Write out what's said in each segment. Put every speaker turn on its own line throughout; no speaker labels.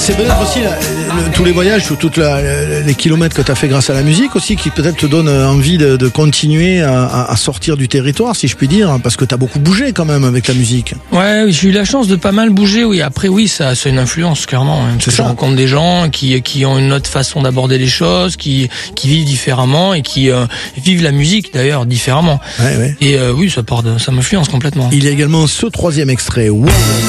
C'est peut-être aussi tous les voyages ou les kilomètres que tu as fait grâce à la musique aussi qui peut-être te donne envie de continuer à sortir du territoire, si je puis dire, parce que tu as beaucoup bougé quand même avec la musique.
Ouais, j'ai eu la chance de pas mal bouger, oui. Après, oui, ça a une influence, clairement. Hein. Je rencontre des gens qui ont une autre façon d'aborder les choses, qui vivent différemment et qui vivent la musique, d'ailleurs, différemment.
Ouais.
Et oui, ça m'influence complètement.
Il y a également ce troisième extrait. Wow.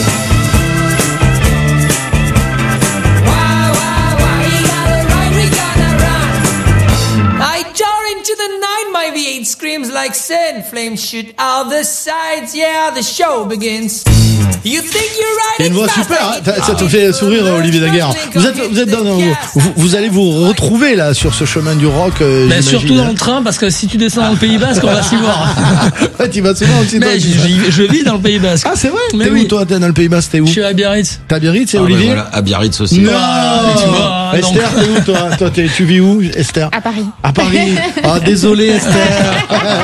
Screams like sin, flames shoot out the sides, yeah, the show begins. You think you're right.
Il y a une voix super, hein, ça te fait sourire, Olivier Daguerre. Vous allez vous retrouver là sur ce chemin du rock.
Mais surtout dans le train, parce que si tu descends dans le Pays Basque, on va s'y voir.
Ouais, tu vas souvent aussi.
Mais je vis dans le Pays Basque.
Ah, c'est vrai.
Mais
t'es où toi? T'es dans le Pays Basque? T'es où?
Je suis à Biarritz.
T'es à Biarritz, c'est Olivier?
Voilà, à Biarritz aussi.
Non.
Esther,
t'es où toi? Tu vis où, Esther?
À Paris.
À Paris. Ah, désolé, Esther.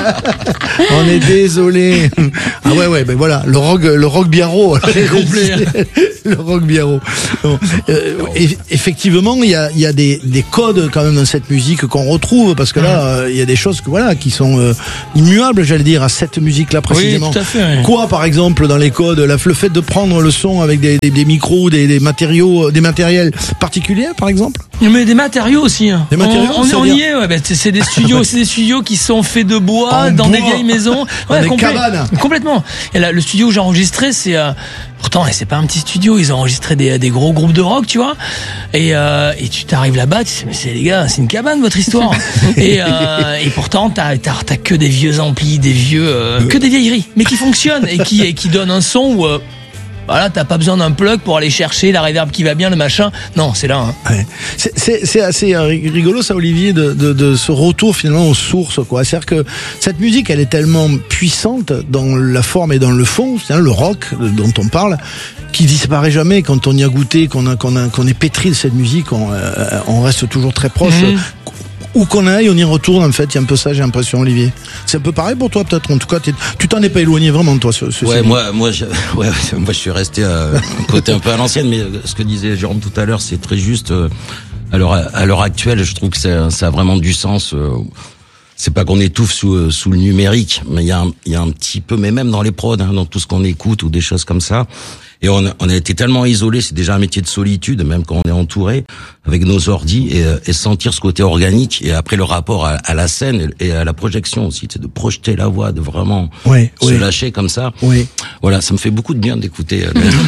On est désolé. Ah ouais, ben voilà, le rock biarro.
Complet.
Le rock biarro. Bon. Effectivement, il y a des codes quand même dans cette musique qu'on retrouve, parce que là, il y a des choses qui sont immuables, j'allais dire, à cette musique-là précisément.
Oui, tout à fait. Oui.
Quoi, par exemple, dans les codes, le fait de prendre le son avec des micros, des matériaux, des matériels particuliers, par exemple?
Mais des matériaux aussi.
Des matériaux,
on y est. Ouais, ben, c'est des studios qui sont faits de bois dans des vieilles maisons. Ouais,
des cabanes.
Complètement. Et là, le studio où j'ai enregistré, c'est pourtant, c'est pas un petit studio. Ils ont enregistré des gros groupes de rock, tu vois. Et tu t'arrives là-bas, tu sais, mais c'est les gars, c'est une cabane votre histoire. et pourtant, t'as que des vieux amplis, que des vieilleries, mais qui fonctionnent et qui donnent un son où voilà, t'as pas besoin d'un plug pour aller chercher la reverb qui va bien, le machin. Non, c'est là. Hein.
Ouais. C'est assez rigolo ça, Olivier, de ce retour finalement aux sources, quoi. C'est-à-dire que cette musique, elle est tellement puissante dans la forme et dans le fond, c'est le rock dont on parle, qui disparaît jamais. Quand on y a goûté, qu'on est pétri de cette musique, on reste toujours très proche. Où qu'on aille, on y retourne, en fait. Il y a un peu ça, j'ai l'impression, Olivier. C'est un peu pareil pour toi, peut-être. En tout cas, tu t'en es pas éloigné vraiment, toi.
Moi, je suis resté côté un peu à l'ancienne, mais ce que disait Jérôme tout à l'heure, c'est très juste. À l'heure actuelle, je trouve que ça a vraiment du sens. C'est pas qu'on étouffe sous le numérique, mais il y a un petit peu, mais même dans les prods, dans tout ce qu'on écoute ou des choses comme ça. Et on a été tellement isolés, c'est déjà un métier de solitude, même quand on est entouré, avec nos ordis, et sentir ce côté organique, et après le rapport à la scène et à la projection aussi, c'est de projeter la voix, de vraiment se lâcher comme ça.
Oui.
Voilà, ça me fait beaucoup de bien d'écouter.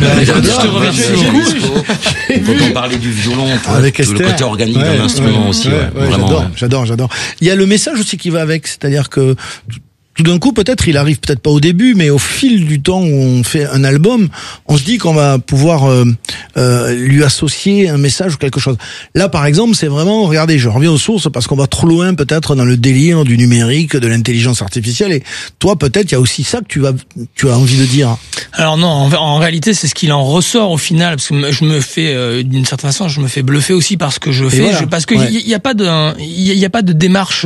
Quand
on parlait du violon,
avec
le côté organique de l'instrument aussi.
Vraiment. J'adore. Il y a le message aussi qui va avec, c'est-à-dire que tout d'un coup, peut-être, il arrive peut-être pas au début, mais au fil du temps où on fait un album, on se dit qu'on va pouvoir lui associer un message ou quelque chose. Là, par exemple, c'est vraiment, regardez, je reviens aux sources parce qu'on va trop loin peut-être dans le délire du numérique, de l'intelligence artificielle. Et toi, peut-être, il y a aussi ça que tu as envie de dire.
Alors non, en réalité, c'est ce qu'il en ressort au final, parce que je me fais, d'une certaine façon, je me fais bluffer aussi par ce que je fais, voilà. Parce que il y a pas de démarche.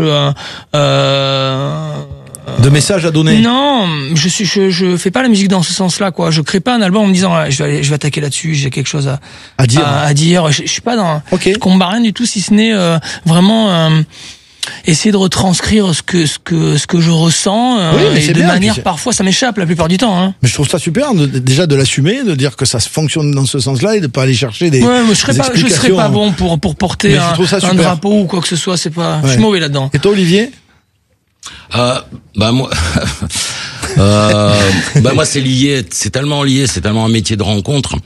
De messages à donner.
Non, je fais pas la musique dans ce sens-là, quoi. Je crée pas un album en me disant je vais attaquer là-dessus, j'ai quelque chose à dire. Je suis pas dans. Je combat rien du tout, si ce n'est vraiment essayer de retranscrire ce que je ressens et de manière parfois ça m'échappe la plupart du temps. Hein.
Mais je trouve ça super déjà de l'assumer, de dire que ça fonctionne dans ce sens-là et de pas aller chercher des.
Ouais, mais je serais pas bon pour porter un drapeau ou quoi que ce soit. C'est pas. Je suis mauvais là-dedans.
Et toi, Olivier?
Moi c'est tellement lié, c'est tellement un métier de rencontre.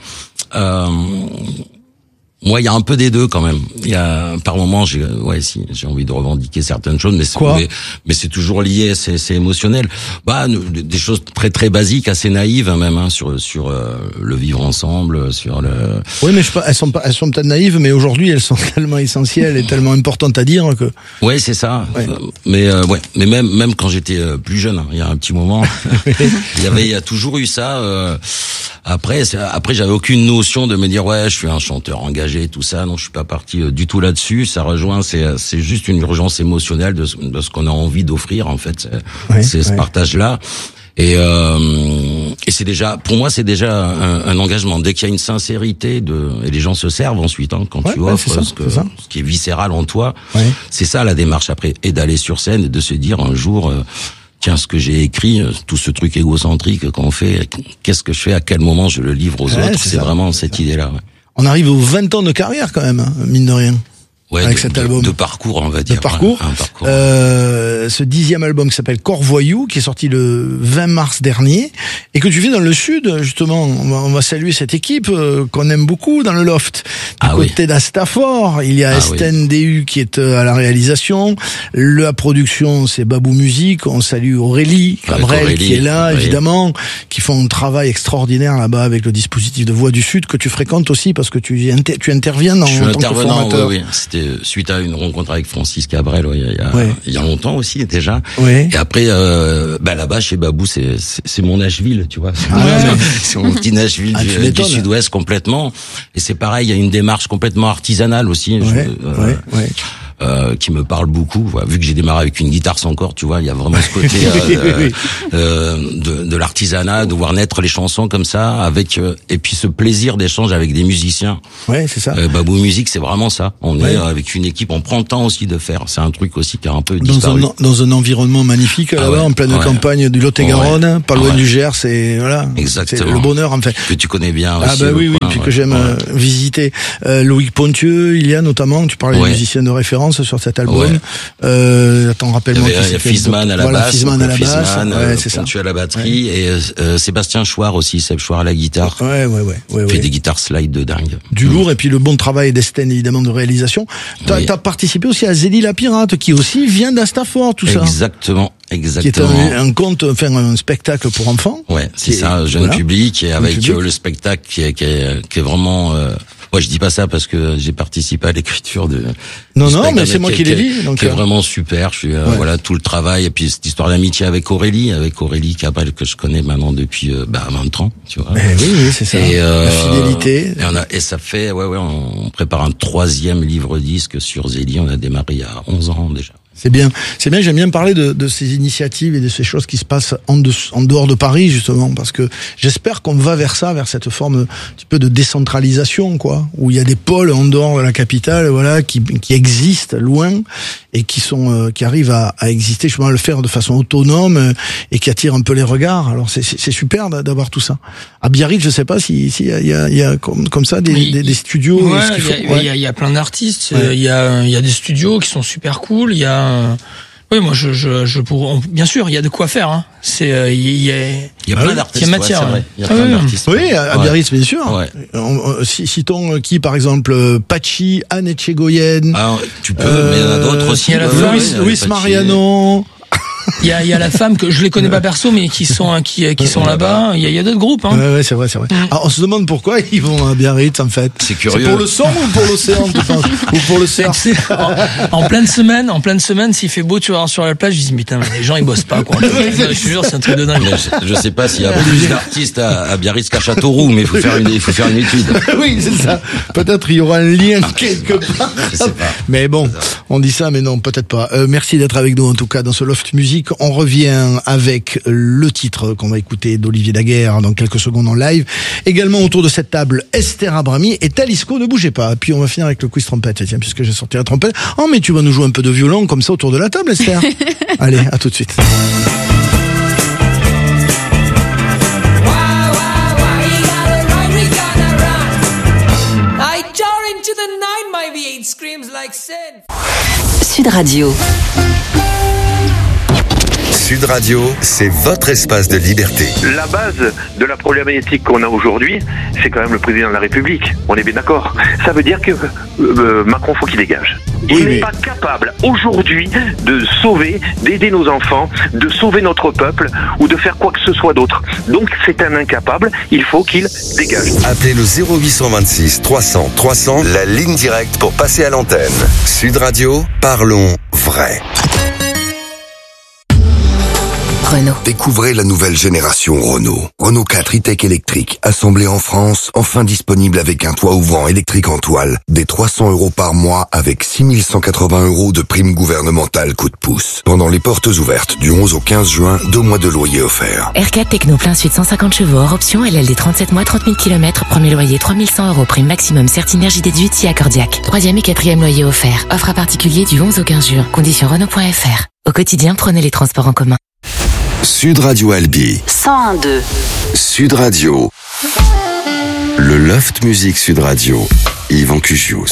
Moi, il y a un peu des deux quand même. Il y a par moments, j'ai envie de revendiquer certaines choses, mais c'est toujours lié, c'est émotionnel. Des choses très très basiques, assez naïves même, sur le vivre ensemble, sur le.
Oui, mais elles sont peut-être naïves, mais aujourd'hui elles sont tellement essentielles et tellement importantes à dire que.
Ouais, c'est ça. Ouais. Mais même quand j'étais plus jeune, il y a un petit moment, il y a toujours eu ça. Après, j'avais aucune notion de me dire je suis un chanteur engagé, tout ça. Non, je suis pas parti du tout là-dessus. Ça rejoint, c'est juste une urgence émotionnelle de ce qu'on a envie d'offrir en fait. C'est ce partage-là. Et Et c'est déjà, pour moi, c'est déjà un engagement. Dès qu'il y a une sincérité et les gens se servent ensuite, hein, quand tu offres ce qui est viscéral en toi, c'est ça la démarche après. Et d'aller sur scène et de se dire un jour, tiens, ce que j'ai écrit, tout ce truc égocentrique qu'on fait, qu'est-ce que je fais, à quel moment je le livre aux autres, c'est vraiment cette idée-là. Ouais.
On arrive aux 20 ans de carrière quand même, hein, mine de rien.
Ouais,
avec cet album.
De parcours, on va dire.
De parcours.
Un parcours.
Ce 10e album qui s'appelle Corvoyou, qui est sorti le 20 mars dernier, et que tu fais dans le Sud, justement. On va saluer cette équipe qu'on aime beaucoup dans le Loft. Du côté d'Astafor, il y a Esten DU qui est à la réalisation. La production, c'est Babou Musique. On salue Aurélie Cabrel qui est là, évidemment, qui font un travail extraordinaire là-bas avec le dispositif de Voix du Sud que tu fréquentes aussi parce que tu interviens en tant que formateur.
Oui. C'était suite à une rencontre avec Francis Cabrel, il y a longtemps aussi déjà.
Ouais.
Et après, là-bas chez Babou, c'est mon Nashville, tu vois. C'est mon petit Nashville du Sud-Ouest complètement. Et c'est pareil, il y a une démarche complètement artisanale aussi. Qui me parle beaucoup, vu que j'ai démarré avec une guitare sans corde, tu vois, il y a vraiment ce côté de l'artisanat, de voir naître les chansons comme ça, avec et puis ce plaisir d'échange avec des musiciens.
Ouais, c'est ça.
Babou Musique, c'est vraiment ça. On est avec une équipe, on prend le temps aussi de faire. C'est un truc aussi qui a un peu disparu.
Dans un environnement magnifique là-bas, en pleine campagne du Lot-et-Garonne, pas loin du Gers, et voilà.
Exactement.
C'est le bonheur en fait.
Que tu connais bien.
Ah
aussi,
oui, puis que j'aime visiter. Loïc Pontieux, il y a notamment, tu parlais des musiciens de référence sur cet album. Attends, rappelle-moi.
Il y a Fisman à la basse.
Fisman à la basse. C'est ça.
Tu à la batterie et Sébastien Chouard aussi, Seb Chouard à la guitare. Fait des guitares slide de dingue.
Du lourd et puis le bon travail d'Esten évidemment de réalisation. T'as participé aussi à Zélie la Pirate qui aussi vient d'Astafor, tout ça.
Exactement.
Qui est un spectacle pour enfants.
Ouais, c'est ça, un jeune public et avec le spectacle qui est vraiment. Moi, je dis pas ça parce que j'ai participé à l'écriture de.
Non, mais c'est moi qui l'ai lu.
Donc, qui est vraiment super. Je suis tout le travail et puis cette histoire d'amitié avec Aurélie Cabrel que je connais maintenant depuis 20 ans, tu vois.
Oui, c'est ça.
Et,
la fidélité.
Et ça fait on prépare un 3e livre disque sur Zélie. On a démarré il y a 11 ans déjà.
C'est bien. J'aime bien parler de ces initiatives et de ces choses qui se passent en dehors de Paris, justement, parce que j'espère qu'on va vers cette forme un petit peu de décentralisation, quoi, où il y a des pôles en dehors de la capitale, qui existent loin et qui arrivent à exister, justement, à le faire de façon autonome et qui attirent un peu les regards. Alors c'est super d'avoir tout ça. À Biarritz, je sais pas s'il y a comme ça des studios.
Il y a plein d'artistes. Il y a des studios qui sont super cool. Il y a oui, moi bien sûr, il y a de quoi faire. Hein. Il y a
plein d'artistes.
Il y a matière.
Il y a plein d'artistes.
Oui, à Biarritz, bien sûr. Ouais. Citons qui, par exemple, Pachi, Anne Etchegoyen.
Tu peux, mais il y en a d'autres aussi.
Il y a Luis Mariano.
Il y a la femme que je les connais pas perso, mais qui sont là-bas. Il y a d'autres groupes. Hein.
Ouais, c'est vrai. Alors, on se demande pourquoi ils vont à Biarritz, en fait.
C'est curieux.
C'est pour le son ou pour l'océan, tu penses, ou pour le surf?
En pleine semaine, s'il fait beau, tu vas sur la plage, je dis, putain, les gens, ils bossent pas, quoi. Je te jure, c'est un truc de dingue.
Je sais pas s'il y a plus d'artistes à Biarritz qu'à Châteauroux, mais il faut faire une étude.
Oui, c'est ça. Peut-être il y aura un lien quelque part.
Je sais pas.
Mais bon, on dit ça, mais non, peut-être pas. Merci d'être avec nous, en tout cas, dans ce Loft Music. On revient avec le titre qu'on va écouter d'Olivier Daguerre dans quelques secondes en live. Également autour de cette table, Esther Abrami et Talisco, ne bougez pas. Puis on va finir avec le quiz trompette, tiens, puisque j'ai sorti la trompette. Oh, mais tu vas nous jouer un peu de violon comme ça autour de la table, Esther. Allez, à tout de suite.
Sud Radio.
Sud Radio, c'est votre espace de liberté.
La base de la problématique qu'on a aujourd'hui, c'est quand même le président de la République. On est bien d'accord. Ça veut dire que Macron, faut qu'il dégage. Il n'est pas capable aujourd'hui de sauver, d'aider nos enfants, de sauver notre peuple ou de faire quoi que ce soit d'autre. Donc c'est un incapable, il faut qu'il dégage.
Appelez le 0826 300 300, la ligne directe pour passer à l'antenne. Sud Radio, parlons vrai.
Renault.
Découvrez la nouvelle génération Renault. Renault 4 e-tech électrique, assemblé en France, enfin disponible avec un toit ouvrant électrique en toile, des 300 € par mois avec 6 180 € de prime gouvernementale coup de pouce. Pendant les portes ouvertes du 11 au 15 juin, 2 mois de loyer offerts.
R4 Techno plein sud 150 chevaux hors option, LLD 37 mois, 30 000 km, premier loyer 3100 €, prime maximum Certinergie déduite si accordiaque. 3e et 4e loyer offert. Offre à particulier du 11 au 15 juin. Conditions Renault.fr. Au quotidien, prenez les transports en commun.
Sud Radio Albi.
101.2.
Sud Radio. Le Loft Music Sud Radio. Yvan Cugius.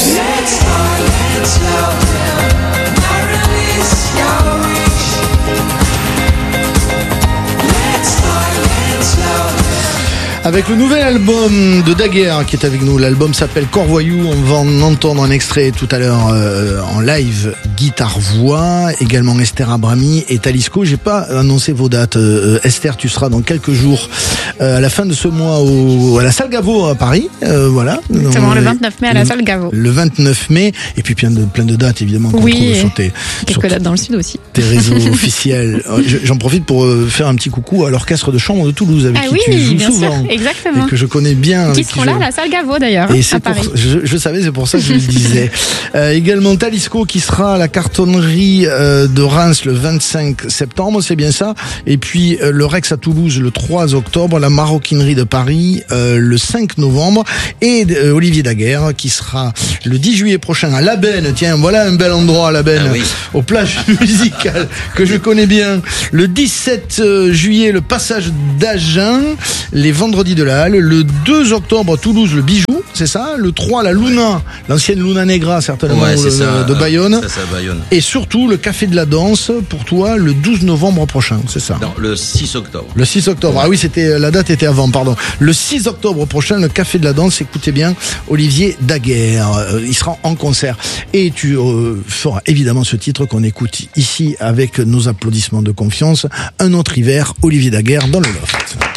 Avec le nouvel album de Daguerre qui est avec nous, l'album s'appelle Corvoyou, on va en entendre un extrait tout à l'heure en live, guitare-voix, également Esther Abrami et Talisco. J'ai pas annoncé vos dates. Esther, tu seras dans quelques jours à la fin de ce mois à la Salle Gaveau à Paris, voilà.
Exactement, le 29 mai à la Salle Gaveau.
Le 29 mai, et puis plein de dates évidemment qu'on trouve sur
quelques dates dans le sud aussi.
Tes réseaux officiels. J'en profite pour faire un petit coucou à l'orchestre de chambre de Toulouse avec qui tu joues souvent.
Exactement.
Et que je connais bien.
Qui seront là à la Salle Gaveau d'ailleurs.
Et c'est je savais, c'est pour ça que je le disais. Également Talisco qui sera à la cartonnerie de Reims le 25 septembre, c'est bien ça. Et puis le Rex à Toulouse le 3 octobre, la Maroquinerie de Paris le 5 novembre et Olivier Daguerre qui sera le 10 juillet prochain à La Benne. Tiens, voilà un bel endroit à La Benne, aux plages musicales que je connais bien. Le 17 juillet, le passage d'Agen, les vendredis de la Halle, le 2 octobre Toulouse le Bijou, c'est ça, le 3 la Luna, l'ancienne Luna Negra certainement de Bayonne.
Ça, Bayonne.
Et surtout le Café de la Danse pour toi le 12 novembre prochain, c'est ça?
Non, le 6 octobre.
Le 6 octobre. Ah oui, la date était avant, pardon. Le 6 octobre prochain, le Café de la Danse, écoutez bien, Olivier Daguerre, il sera en concert et tu feras évidemment ce titre qu'on écoute ici avec nos applaudissements de confiance, Un autre hiver, Olivier Daguerre dans le Loft.